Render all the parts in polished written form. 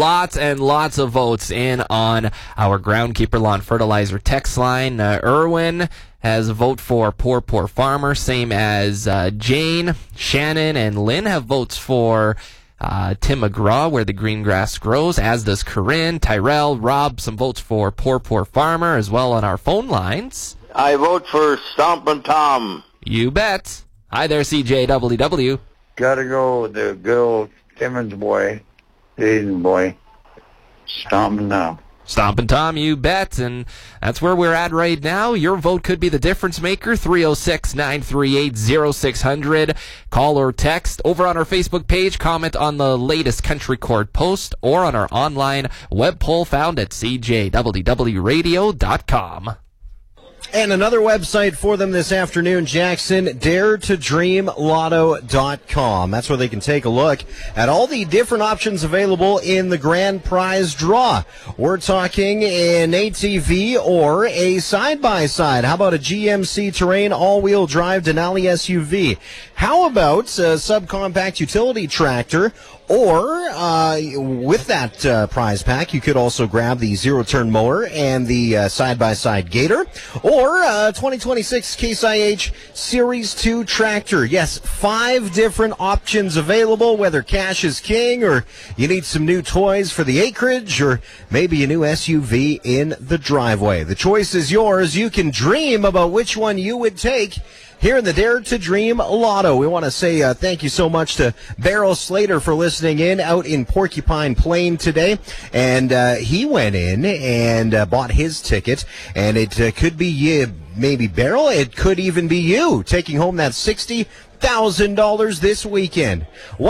lots and lots of votes in on our Groundkeeper Lawn Fertilizer text line. Erwin has a vote for Poor Farmer, same as Jane. Shannon and Lynn have votes for Tim McGraw, Where the Green Grass Grows, as does Corinne, Tyrell, Rob, some votes for Poor Farmer as well on our phone lines. I vote for Stompin' Tom. You bet. Hi there, CJWW. Gotta go with the good old Timmons boy, Jason boy, Stompin' Tom. Stompin' Tom, you bet, and that's where we're at right now. Your vote could be the difference maker, 306-938-0600. Call or text. Over on our Facebook page, comment on the latest Country Court post, or on our online web poll found at cjwwradio.com. And another website for them this afternoon, Jackson, daretodreamlotto.com. That's where they can take a look at all the different options available in the grand prize draw. We're talking an ATV or a side-by-side. How about a GMC Terrain all-wheel drive Denali SUV? How about a subcompact utility tractor? Or, with that prize pack, you could also grab the zero-turn mower and the side-by-side Gator, or 2026 Case IH Series 2 tractor. Yes, 5 different options available, whether cash is king, or you need some new toys for the acreage, or maybe a new SUV in the driveway. The choice is yours. You can dream about which one you would take here in the Dare to Dream Lotto. We want to say thank you so much to Beryl Slater for listening in out in Porcupine Plain today. And he went in and bought his ticket. And it could be you, maybe Beryl. It could even be you taking home that $60,000 this weekend.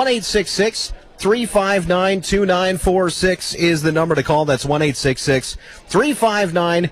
1-866-359-2946 is the number to call. That's 1-866-359-2946.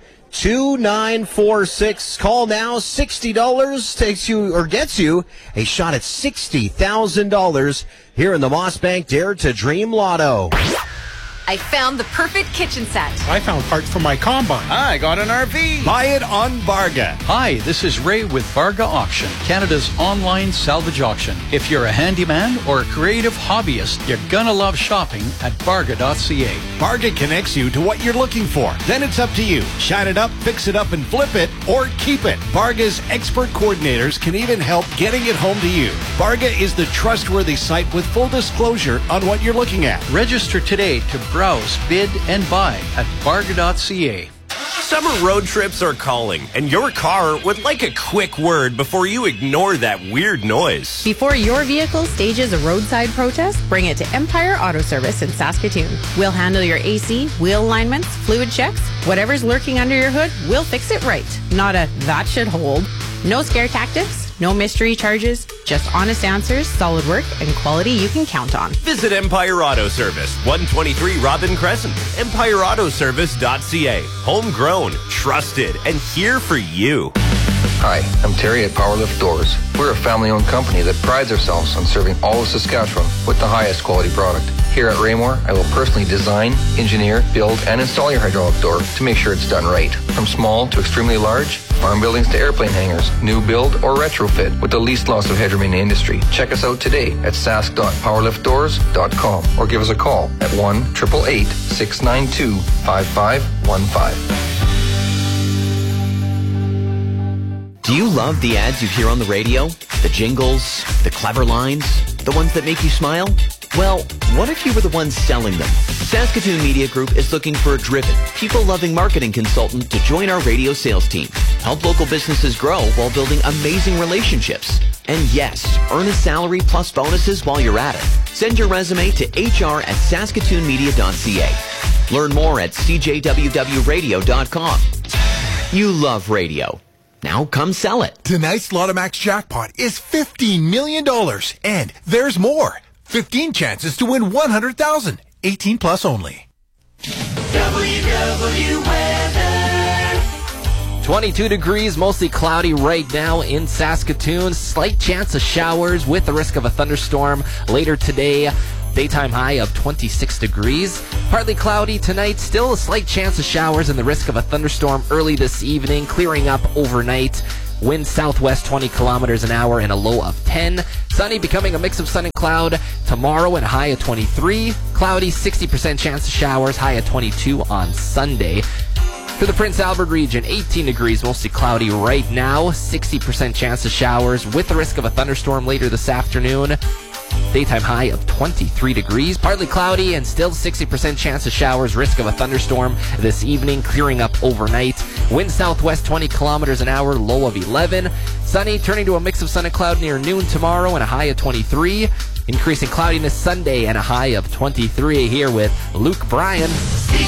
2946. Call now. $60 takes you or gets you a shot at $60,000 here in the Moss Bank Dare to Dream Lotto. I found the perfect kitchen set. I found parts for my combine. I got an RV. Buy it on Barga. Hi, this is Ray with Barga Auction, Canada's online salvage auction. If you're a handyman or a creative hobbyist, you're gonna love shopping at Barga.ca. Barga connects you to what you're looking for. Then it's up to you. Shine it up, fix it up, and flip it, or keep it. Barga's expert coordinators can even help getting it home to you. Barga is the trustworthy site with full disclosure on what you're looking at. Register today to browse, bid, and buy at Barga.ca. Summer road trips are calling, and your car would like a quick word before you ignore that weird noise. Before your vehicle stages a roadside protest, bring it to Empire Auto Service in Saskatoon. We'll handle your AC, wheel alignments, fluid checks, whatever's lurking under your hood, we'll fix it right. Not a that should hold. No scare tactics, no mystery charges, just honest answers, solid work, and quality you can count on. Visit Empire Auto Service, 123 Robin Crescent, empireautoservice.ca. Homegrown, trusted, and here for you. Hi, I'm Terry at Powerlift Doors. We're a family-owned company that prides ourselves on serving all of Saskatchewan with the highest quality product. Here at Raymore, I will personally design, engineer, build, and install your hydraulic door to make sure it's done right. From small to extremely large, farm buildings to airplane hangars, new build or retrofit with the least loss of headroom in the industry. Check us out today at sask.powerliftdoors.com or give us a call at 1-888-692-5515. Do you love the ads you hear on the radio? The jingles, the clever lines, the ones that make you smile? Well, what if you were the ones selling them? Saskatoon Media Group is looking for a driven, people-loving marketing consultant to join our radio sales team. Help local businesses grow while building amazing relationships. And yes, earn a salary plus bonuses while you're at it. Send your resume to hr@saskatoonmedia.ca. Learn more at cjwwradio.com. You love radio. Now come sell it. Tonight's Lotomax jackpot is $15 million. And there's more. 15 chances to win $100,000. 18 plus only. WW weather. 22 degrees, mostly cloudy right now in Saskatoon. Slight chance of showers with the risk of a thunderstorm later today. Daytime high of 26 degrees. Partly cloudy tonight. Still a slight chance of showers and the risk of a thunderstorm early this evening. Clearing up overnight. Wind southwest 20 kilometers an hour and a low of 10. Sunny, becoming a mix of sun and cloud tomorrow and a high of 23. Cloudy, 60% chance of showers, high of 22 on Sunday. For the Prince Albert region, 18 degrees, mostly cloudy right now, 60% chance of showers with the risk of a thunderstorm later this afternoon. Daytime high of 23 degrees, partly cloudy and still 60% chance of showers, risk of a thunderstorm this evening, clearing up overnight. Wind southwest 20 kilometers an hour, low of 11. Sunny, turning to a mix of sun and cloud near noon tomorrow and a high of 23. Increasing cloudiness Sunday and a high of 23. Here with Luke Bryan.